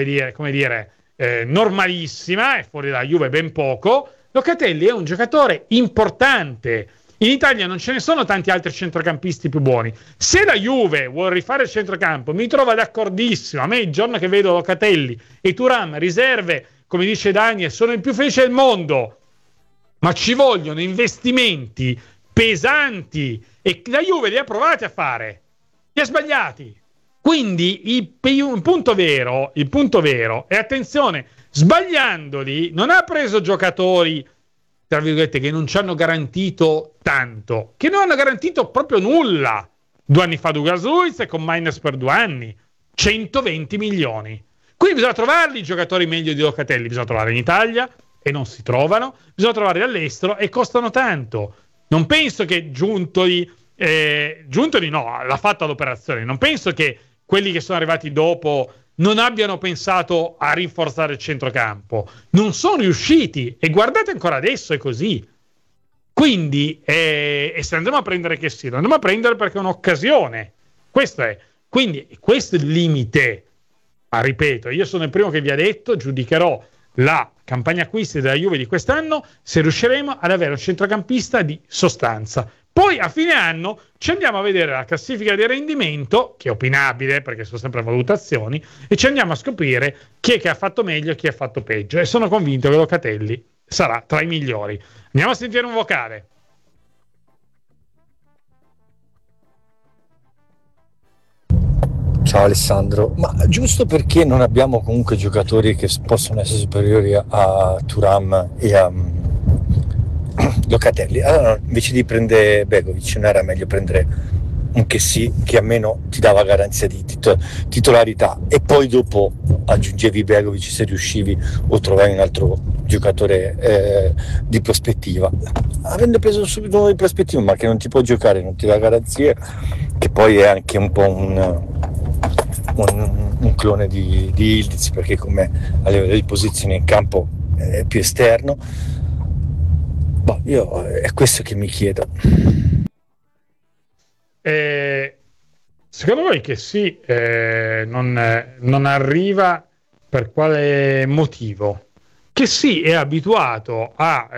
normalissima, è fuori dalla Juve ben poco. Locatelli è un giocatore importante. In Italia non ce ne sono tanti altri centrocampisti più buoni. Se la Juve vuole rifare il centrocampo, mi trova d'accordissimo. A me il giorno che vedo Locatelli e Thuram riserve, come dice Daniel, sono il più felice del mondo, ma ci vogliono investimenti pesanti e la Juve li ha provati a fare, li ha sbagliati. Quindi il punto vero, e attenzione, sbagliandoli non ha preso giocatori, tra virgolette, che non ci hanno garantito tanto, che non hanno garantito proprio nulla. 2 anni fa Douglas Luiz e con Mainers per 2 anni, 120 milioni. Quindi bisogna trovarli i giocatori meglio di Locatelli, bisogna trovarli in Italia e non si trovano, bisogna trovarli all'estero e costano tanto. Non penso che Giuntoli no, l'ha fatta l'operazione, non penso che quelli che sono arrivati dopo non abbiano pensato a rinforzare il centrocampo, non sono riusciti, e guardate ancora adesso è così. Quindi e se andremo a prendere che sì, lo andiamo a prendere perché è un'occasione, questo è. Quindi questo è il limite. Ma ripeto, io sono il primo che vi ha detto, giudicherò la campagna acquisti della Juve di quest'anno se riusciremo ad avere un centrocampista di sostanza. Poi a fine anno ci andiamo a vedere la classifica di rendimento, che è opinabile perché sono sempre valutazioni, e ci andiamo a scoprire chi è che ha fatto meglio e chi ha fatto peggio. E sono convinto che Locatelli sarà tra i migliori. Andiamo a sentire un vocale. Ciao Alessandro, ma giusto perché non abbiamo comunque giocatori che possono essere superiori a Thuram e a Locatelli, allora invece di prendere Begovic non era meglio prendere un Kessie che almeno ti dava garanzia di titolarità, e poi dopo aggiungevi Begovic se riuscivi, o trovavi un altro giocatore di prospettiva. Avendo preso subito uno di prospettiva ma che non ti può giocare, non ti dà garanzie, che poi è anche un po' un clone di Yildiz, perché come a livello di posizione in campo è più esterno. Io è questo che mi chiedo. Secondo voi che sì, non arriva per quale motivo? Che sì, è abituato a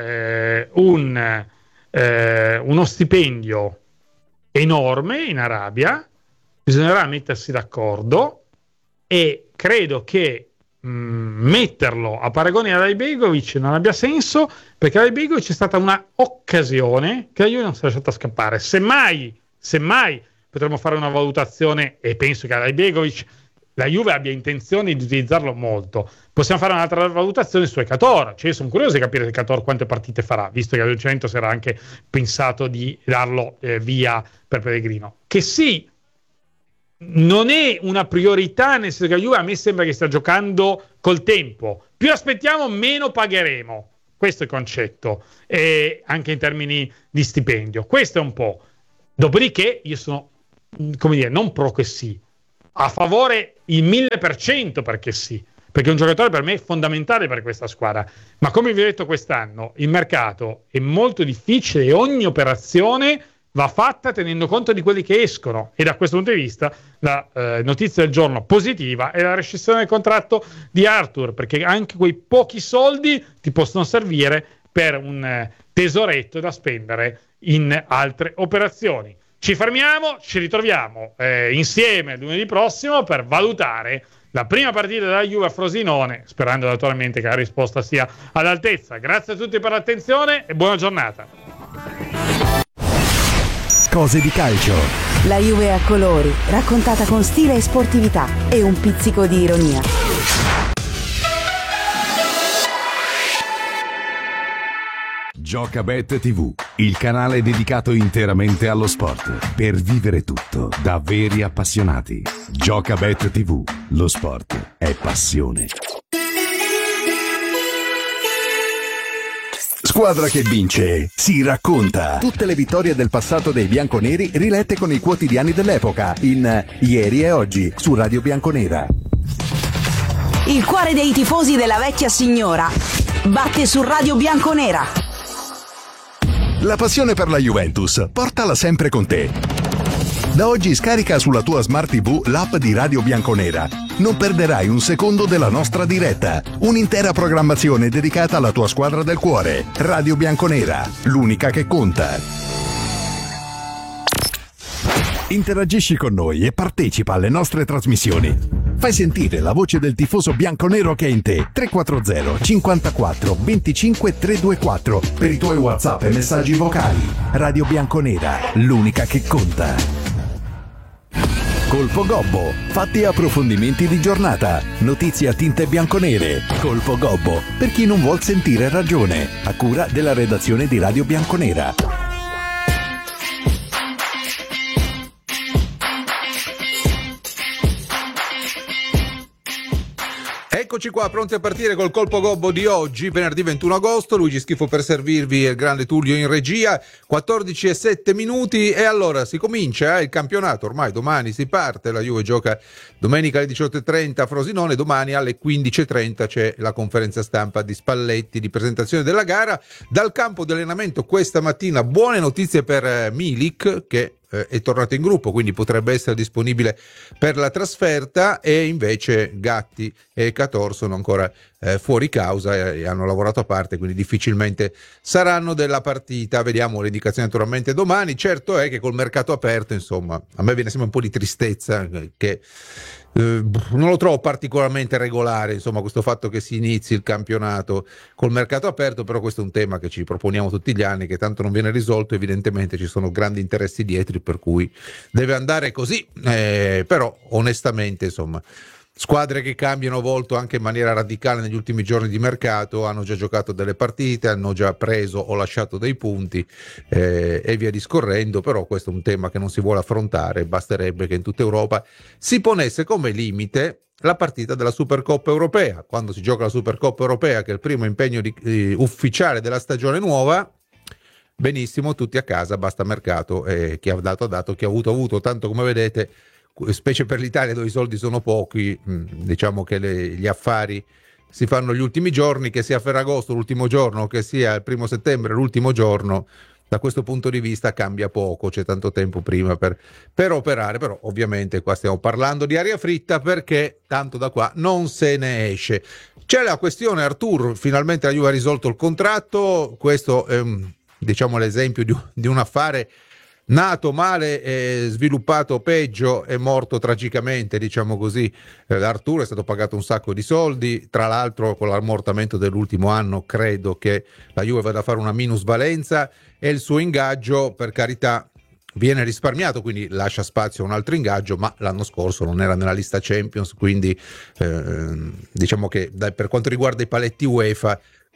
uno stipendio enorme in Arabia, bisognerà mettersi d'accordo, e credo che metterlo a paragone ad Ibegovic non abbia senso, perché Ibegovic è stata una occasione che la Juve non si è lasciata scappare. Semmai potremmo fare una valutazione, e penso che ad Ibegovic la Juve abbia intenzione di utilizzarlo molto. Possiamo fare un'altra valutazione su Ekator, cioè sono curioso di capire Ekator quante partite farà, visto che al si era anche pensato di darlo via per Pellegrino. Che sì, non è una priorità, nel senso che la Juve a me sembra che stia giocando col tempo. Più aspettiamo, meno pagheremo. Questo è il concetto, anche in termini di stipendio. Questo è un po'. Dopodiché io sono, come dire, non pro che sì, a favore il 1000% perché sì, perché un giocatore per me è fondamentale per questa squadra. Ma come vi ho detto quest'anno, il mercato è molto difficile e ogni operazione va fatta tenendo conto di quelli che escono, e da questo punto di vista la notizia del giorno positiva è la rescissione del contratto di Arthur, perché anche quei pochi soldi ti possono servire per un tesoretto da spendere in altre operazioni. Ci fermiamo, ci ritroviamo insieme lunedì prossimo per valutare la prima partita della Juve a Frosinone, sperando naturalmente che la risposta sia all'altezza. Grazie a tutti per l'attenzione e buona giornata. Cose di calcio. La Juve a colori, raccontata con stile e sportività e un pizzico di ironia. Giocabet TV, il canale dedicato interamente allo sport, per vivere tutto da veri appassionati. Giocabet TV, lo sport è passione. Squadra che vince si racconta. Tutte le vittorie del passato dei bianconeri rilette con i quotidiani dell'epoca in Ieri e Oggi su Radio Bianconera. Il cuore dei tifosi della vecchia signora batte su Radio Bianconera. La passione per la Juventus, portala sempre con te. Da oggi scarica sulla tua Smart TV l'app di Radio Bianconera. Non perderai un secondo della nostra diretta. Un'intera programmazione dedicata alla tua squadra del cuore. Radio Bianconera, l'unica che conta. Interagisci con noi e partecipa alle nostre trasmissioni. Fai sentire la voce del tifoso bianconero che è in te. 340 54 25 324 per i tuoi WhatsApp e messaggi vocali. Radio Bianconera, l'unica che conta. Colpo Gobbo, fatti e approfondimenti di giornata, notizie a tinte bianconere. Colpo Gobbo, per chi non vuol sentire ragione, a cura della redazione di Radio Bianconera. Eccoci qua, pronti a partire col colpo gobbo di oggi, venerdì 21 agosto. Luigi Schifo per servirvi e il grande Tullio in regia. 14:07 e allora si comincia il campionato. Ormai domani si parte, la Juve gioca domenica alle 18:30 a Frosinone, domani alle 15:30 c'è la conferenza stampa di Spalletti di presentazione della gara. Dal campo di allenamento questa mattina buone notizie per Milik, che è tornato in gruppo, quindi potrebbe essere disponibile per la trasferta, e invece Gatti e Cator sono ancora fuori causa e hanno lavorato a parte, quindi difficilmente saranno della partita. Vediamo le indicazioni naturalmente domani. Certo è che col mercato aperto, insomma, a me viene sempre un po' di tristezza che non lo trovo particolarmente regolare, insomma, questo fatto che si inizi il campionato col mercato aperto, però questo è un tema che ci proponiamo tutti gli anni, che tanto non viene risolto. Evidentemente ci sono grandi interessi dietro, per cui deve andare così, però onestamente, insomma, squadre che cambiano volto anche in maniera radicale negli ultimi giorni di mercato, hanno già giocato delle partite, hanno già preso o lasciato dei punti e via discorrendo, però questo è un tema che non si vuole affrontare. Basterebbe che in tutta Europa si ponesse come limite la partita della Supercoppa Europea. Quando si gioca la Supercoppa Europea, che è il primo impegno ufficiale della stagione nuova, benissimo, tutti a casa, basta mercato, chi ha dato ha dato, chi ha avuto, tanto come vedete, specie per l'Italia dove i soldi sono pochi, diciamo che gli affari si fanno gli ultimi giorni, che sia Ferragosto l'ultimo giorno, che sia il 1 settembre l'ultimo giorno. Da questo punto di vista cambia poco, c'è tanto tempo prima per operare, però ovviamente qua stiamo parlando di aria fritta, perché tanto da qua non se ne esce. C'è la questione Arthur, finalmente la Juve ha risolto il contratto. Questo è diciamo l'esempio di un affare nato male e sviluppato peggio e morto tragicamente, diciamo così. Arthur è stato pagato un sacco di soldi, tra l'altro con l'ammortamento dell'ultimo anno credo che la Juve vada a fare una minusvalenza, e il suo ingaggio, per carità, viene risparmiato, quindi lascia spazio a un altro ingaggio, ma l'anno scorso non era nella lista Champions, quindi diciamo che per quanto riguarda i paletti UEFA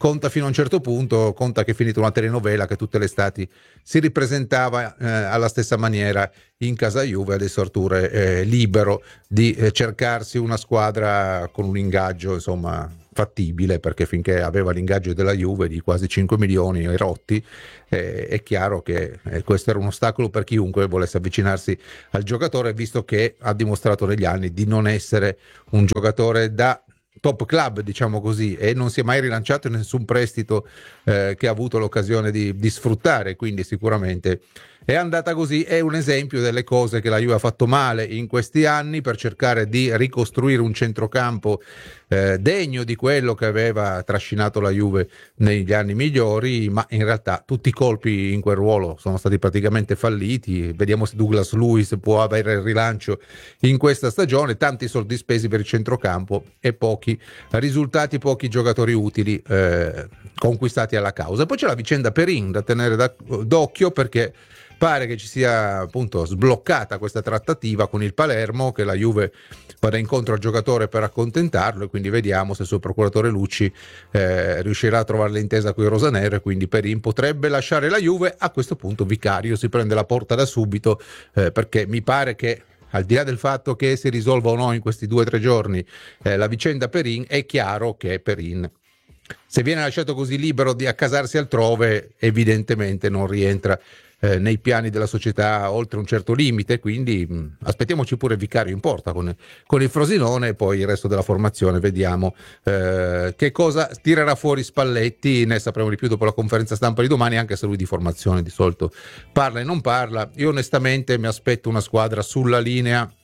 conta fino a un certo punto, conta che è finita una telenovela che tutte le estati si ripresentava alla stessa maniera in casa Juve. Adesso Arturo è libero di cercarsi una squadra con un ingaggio insomma fattibile, perché finché aveva l'ingaggio della Juve di quasi 5 milioni e rotti, è chiaro che questo era un ostacolo per chiunque volesse avvicinarsi al giocatore, visto che ha dimostrato negli anni di non essere un giocatore da top club, diciamo così, e non si è mai rilanciato in nessun prestito che ha avuto l'occasione di sfruttare, quindi sicuramente è andata così. È un esempio delle cose che la Juve ha fatto male in questi anni per cercare di ricostruire un centrocampo degno di quello che aveva trascinato la Juve negli anni migliori, ma in realtà tutti i colpi in quel ruolo sono stati praticamente falliti. Vediamo se Douglas Luiz può avere il rilancio in questa stagione. Tanti soldi spesi per il centrocampo e pochi risultati, pochi giocatori utili conquistati alla causa. Poi c'è la vicenda Perin da tenere d'occhio, perché pare che ci sia appunto sbloccata questa trattativa con il Palermo, che la Juve vada incontro al giocatore per accontentarlo, e quindi vediamo se il suo procuratore Lucci riuscirà a trovare l'intesa con i rosanero, e quindi Perin potrebbe lasciare la Juve. A questo punto Vicario si prende la porta da subito, perché mi pare che, al di là del fatto che si risolva o no in questi 2 o 3 giorni la vicenda Perin, è chiaro che Perin, se viene lasciato così libero di accasarsi altrove, evidentemente non rientra nei piani della società oltre un certo limite, quindi aspettiamoci pure Vicario in porta con il Frosinone, e poi il resto della formazione vediamo che cosa tirerà fuori Spalletti. Ne sapremo di più dopo la conferenza stampa di domani, anche se lui di formazione di solito parla e non parla. Io onestamente mi aspetto una squadra sulla linea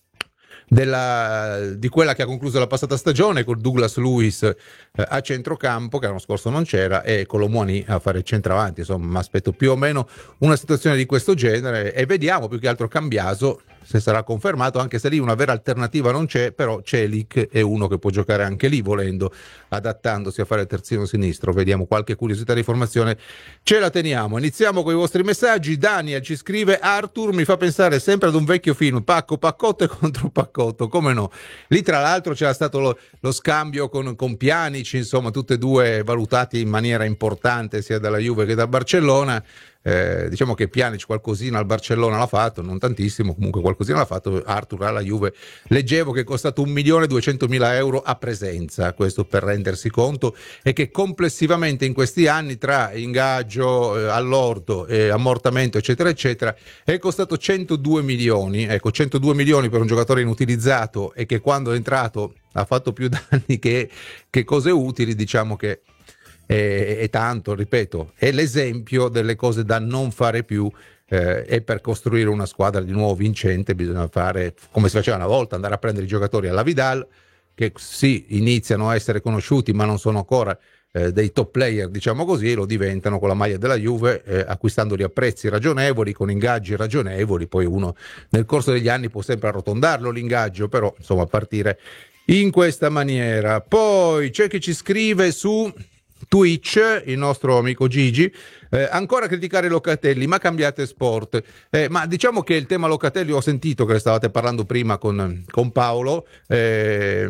di quella che ha concluso la passata stagione, con Douglas Luiz a centrocampo, che l'anno scorso non c'era, e Colomouani a fare il centravanti. Insomma, mi aspetto più o meno una situazione di questo genere, e vediamo più che altro Cambiaso se sarà confermato, anche se lì una vera alternativa non c'è, però Celik è uno che può giocare anche lì volendo, adattandosi a fare il terzino sinistro. Vediamo, qualche curiosità di formazione ce la teniamo. Iniziamo con i vostri messaggi. Daniel ci scrive: Arthur mi fa pensare sempre ad un vecchio film, Pacotto contro Pacotto, come no. Lì tra l'altro c'era stato lo scambio con Pjanic, insomma tutte e due valutati in maniera importante sia dalla Juve che dal Barcellona. Diciamo che Pjanic qualcosina al Barcellona l'ha fatto, non tantissimo, comunque qualcosina l'ha fatto. Arthur alla Juve leggevo che è costato 1.200.000 euro a presenza, questo per rendersi conto, e che complessivamente in questi anni, tra ingaggio, allordo, ammortamento eccetera eccetera, è costato 102 milioni. Ecco, 102 milioni per un giocatore inutilizzato e che quando è entrato ha fatto più danni che cose utili. Diciamo che è tanto, ripeto, è l'esempio delle cose da non fare più, e per costruire una squadra di nuovo vincente bisogna fare come si faceva una volta, andare a prendere i giocatori alla Vidal, che sì, iniziano a essere conosciuti ma non sono ancora dei top player, diciamo così, e lo diventano con la maglia della Juve, acquistandoli a prezzi ragionevoli, con ingaggi ragionevoli. Poi uno nel corso degli anni può sempre arrotondarlo l'ingaggio, però insomma partire in questa maniera. Poi c'è chi ci scrive su Twitch, il nostro amico Gigi, ancora criticare Locatelli, ma cambiate sport. Ma diciamo che il tema Locatelli, ho sentito che ne stavate parlando prima con Paolo, è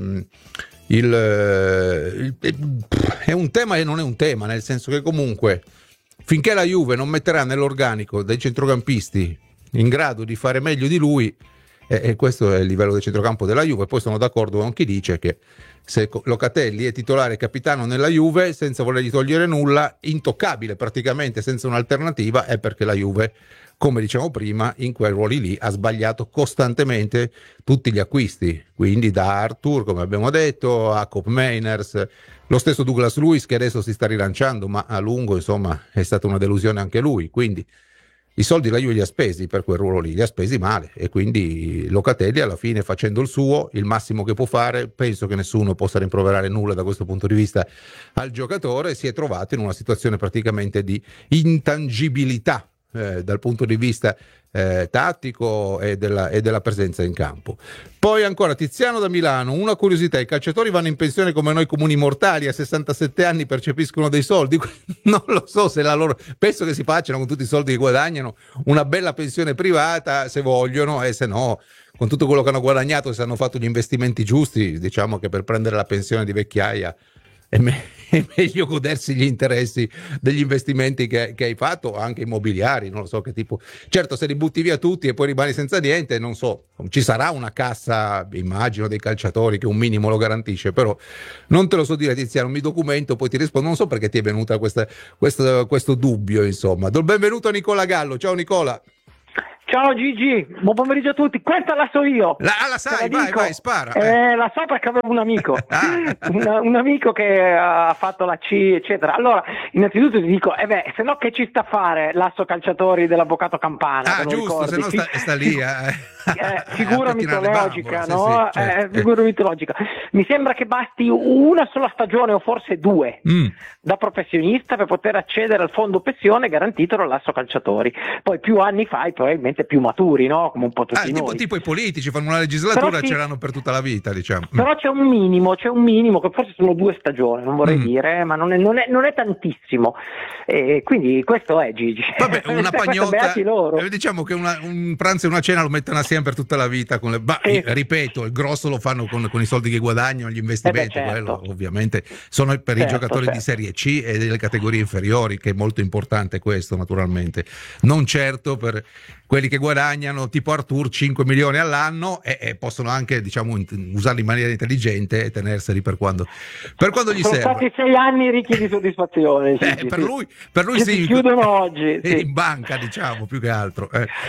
un tema e non è un tema, nel senso che comunque finché la Juve non metterà nell'organico dei centrocampisti in grado di fare meglio di lui, e questo è il livello del centrocampo della Juve. Poi sono d'accordo con chi dice che se Locatelli è titolare capitano nella Juve, senza volergli togliere nulla, intoccabile praticamente, senza un'alternativa, è perché la Juve, come diciamo prima, in quei ruoli lì ha sbagliato costantemente tutti gli acquisti, quindi da Arthur, come abbiamo detto, a Koop Meiners, lo stesso Douglas Luiz che adesso si sta rilanciando, ma a lungo insomma è stata una delusione anche lui. Quindi i soldi la Juve li ha spesi per quel ruolo lì, li ha spesi male, e quindi Locatelli alla fine, facendo il suo, il massimo che può fare, penso che nessuno possa rimproverare nulla da questo punto di vista al giocatore, si è trovato in una situazione praticamente di intangibilità dal punto di vista tattico e della presenza in campo. Poi ancora Tiziano da Milano: una curiosità, i calciatori vanno in pensione come noi comuni mortali, a 67 anni percepiscono dei soldi? Non lo so se la loro, penso che si facciano con tutti i soldi che guadagnano una bella pensione privata se vogliono, e se no con tutto quello che hanno guadagnato, se hanno fatto gli investimenti giusti, diciamo che per prendere la pensione di vecchiaia è meglio godersi gli interessi degli investimenti che hai fatto, anche immobiliari, non lo so che tipo. Certo, se li butti via tutti e poi rimani senza niente, non so, ci sarà una cassa, immagino, dei calciatori che un minimo lo garantisce, però non te lo so dire, Tiziano, mi documento, poi ti rispondo. Non so perché ti è venuta questo dubbio, insomma. Do il benvenuto a Nicola Gallo. Ciao Nicola. Ciao Gigi, buon pomeriggio a tutti. Questa la so io. La sai, vai, spara. La so perché avevo un amico, un amico che ha fatto la C, eccetera. Allora, innanzitutto ti dico, se no che ci sta a fare l'asso calciatori dell'avvocato Campana? Giusto, se no sta lì. Figura mitologica, bambola, no? Sì, certo. Figura mitologica. Mi sembra che basti una sola stagione o forse due da professionista per poter accedere al fondo pensione garantito dall'asso calciatori. Poi più anni fai, probabilmente più maturi, no? Come un po' tutti noi. Tipo i politici fanno una legislatura, Però ce l'hanno per tutta la vita, diciamo. Però c'è un minimo che forse sono 2 stagioni, non vorrei dire, ma non è tantissimo. Quindi questo è, Gigi. Vabbè, una pagnotta, loro. diciamo che un pranzo e una cena lo mettono assieme per tutta la vita. Ripeto, il grosso lo fanno con i soldi che guadagnano, gli investimenti, certo. quello ovviamente sono per i giocatori di Serie C e delle categorie inferiori, che è molto importante questo, naturalmente. Non certo per quelli che guadagnano tipo Artur 5 milioni all'anno e possono anche, diciamo, usarli in maniera intelligente e tenerseli per quando gli serve. Sono stati 6 anni ricchi di soddisfazione. Per lui sì, chiudono oggi in banca, diciamo, più che altro.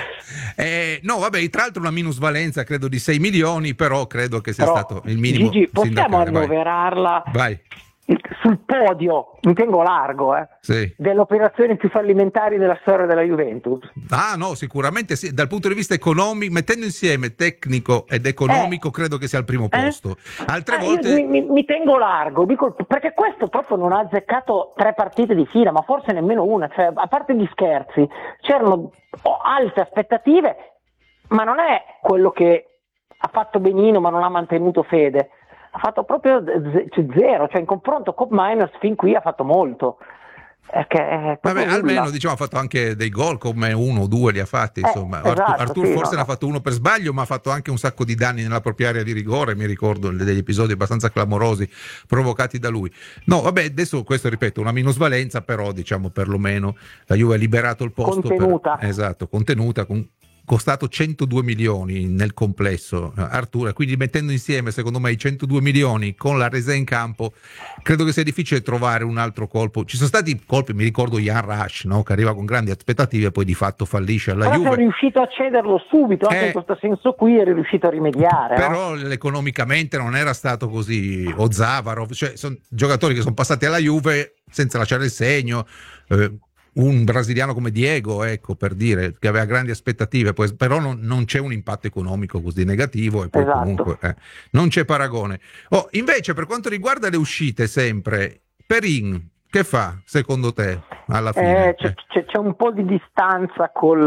No, vabbè, tra l'altro una minusvalenza credo di 6 milioni, però credo che sia stato il minimo. Gigi, possiamo annoverarla? Vai. Sul podio, in tengo largo, sì, delle operazioni più fallimentari della storia della Juventus. No, sicuramente sì. Dal punto di vista economico, mettendo insieme tecnico ed economico, credo che sia al primo posto. Altre volte mi tengo largo, dico, perché questo proprio non ha azzeccato 3 partite di fila, ma forse nemmeno una. Cioè, a parte gli scherzi, c'erano alte aspettative, ma non è quello che ha fatto benino ma non ha mantenuto fede. Ha fatto proprio zero, cioè in confronto con Miners fin qui ha fatto molto. Vabbè, almeno diciamo ha fatto anche dei gol, come 1 o 2 li ha fatti, insomma. Esatto, Artur forse ne ha fatto uno per sbaglio, ma ha fatto anche un sacco di danni nella propria area di rigore, mi ricordo degli episodi abbastanza clamorosi provocati da lui. No, vabbè, adesso questo, ripeto, una minusvalenza, però diciamo perlomeno la Juve ha liberato il posto contenuta, costato 102 milioni nel complesso Artur, quindi mettendo insieme secondo me i 102 milioni con la resa in campo credo che sia difficile trovare un altro colpo. Ci sono stati colpi, mi ricordo Jan Rasch, no? Che arriva con grandi aspettative e poi di fatto fallisce alla Juve. Però sei riuscito a cederlo subito, anche in questo senso qui eri riuscito a rimediare. Però economicamente non era stato così, o Zavarov, cioè sono giocatori che sono passati alla Juve senza lasciare il segno, un brasiliano come Diego, ecco, per dire, che aveva grandi aspettative, poi, però non c'è un impatto economico così negativo e poi comunque non c'è paragone. Invece per quanto riguarda le uscite, sempre Perin che fa secondo te alla fine? C'è un po' di distanza col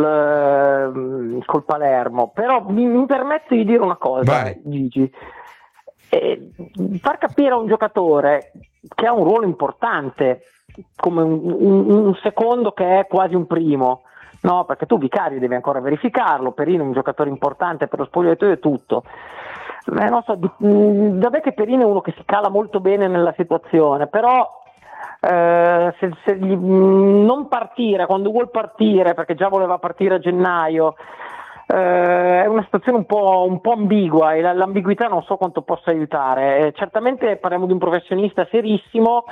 Palermo, però mi permetto di dire una cosa, Gigi. Far capire a un giocatore che ha un ruolo importante come un secondo che è quasi un primo, no? Perché tu Vicario devi ancora verificarlo, Perin è un giocatore importante per lo spogliatoio e tutto. Non so, vabbè che Perin è uno che si cala molto bene nella situazione, però non partire quando vuol partire, perché già voleva partire a gennaio, è una situazione un po' ambigua, e l'ambiguità non so quanto possa aiutare. Certamente parliamo di un professionista serissimo,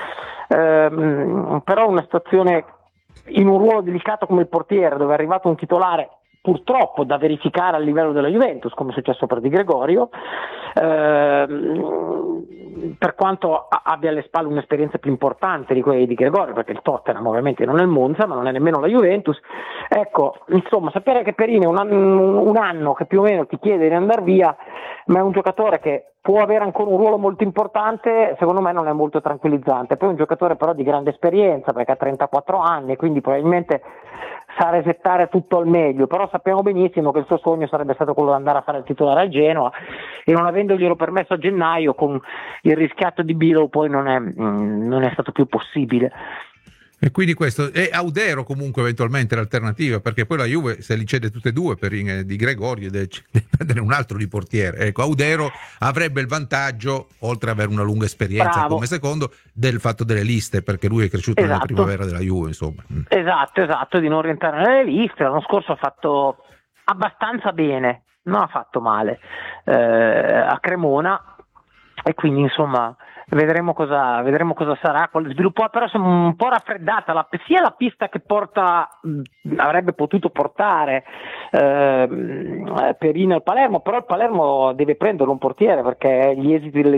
però una situazione in un ruolo delicato come il portiere, dove è arrivato un titolare purtroppo da verificare a livello della Juventus, come è successo per Di Gregorio, per quanto abbia alle spalle un'esperienza più importante di quella di Gregorio, perché il Tottenham ovviamente non è il Monza, ma non è nemmeno la Juventus. Ecco, insomma, sapere che Perin è un anno che più o meno ti chiede di andare via, ma è un giocatore che può avere ancora un ruolo molto importante, secondo me non è molto tranquillizzante. Poi è un giocatore però di grande esperienza, perché ha 34 anni e quindi probabilmente sa resettare tutto al meglio, però sappiamo benissimo che il suo sogno sarebbe stato quello di andare a fare il titolare al Genoa, e non avendoglielo permesso a gennaio con il rischiato di Bilo poi non è stato più possibile. E quindi questo è Audero comunque eventualmente l'alternativa, perché poi la Juve se li cede tutte e due per di Gregorio deve prendere un altro di portiere. Ecco, Audero avrebbe il vantaggio, oltre ad avere una lunga esperienza come secondo, del fatto delle liste, perché lui è cresciuto nella primavera della Juve, insomma. Esatto, di non rientrare nelle liste. L'anno scorso ha fatto abbastanza bene, non ha fatto male a Cremona, e quindi insomma vedremo cosa sarà. Sviluppò, però è un po' raffreddata sia la pista che avrebbe potuto portare Perino al Palermo, però il Palermo deve prendere un portiere, perché gli esiti delle